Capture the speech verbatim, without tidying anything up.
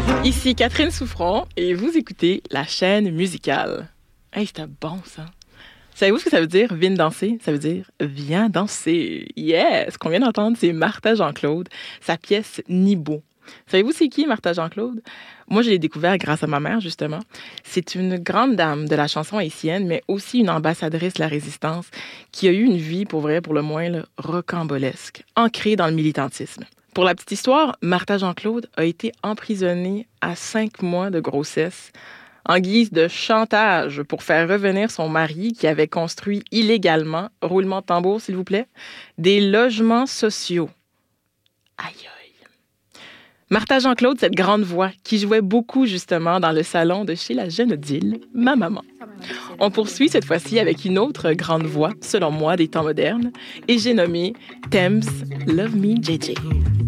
Ici Catherine Souffron et vous écoutez la chaîne musicale. Hey, c'était bon ça. Savez-vous ce que ça veut dire, viens danser? Ça veut dire viens danser. Yes! Ce qu'on vient d'entendre, c'est Martha Jean-Claude, sa pièce Nibo. Savez-vous c'est qui, Martha Jean-Claude? Moi, je l'ai découvert grâce à ma mère, justement. C'est une grande dame de la chanson haïtienne, mais aussi une ambassadrice de la résistance qui a eu une vie, pour vrai, pour le moins, là, rocambolesque, ancrée dans le militantisme. Pour la petite histoire, Martha Jean-Claude a été emprisonnée à cinq mois de grossesse en guise de chantage pour faire revenir son mari qui avait construit illégalement, roulement de tambour s'il vous plaît, des logements sociaux. Aïe aïe. Martha Jean-Claude, cette grande voix qui jouait beaucoup justement dans le salon de chez la jeune Odile, ma maman. On poursuit cette fois-ci avec une autre grande voix, selon moi, des temps modernes, et j'ai nommé Thames Love Me J J.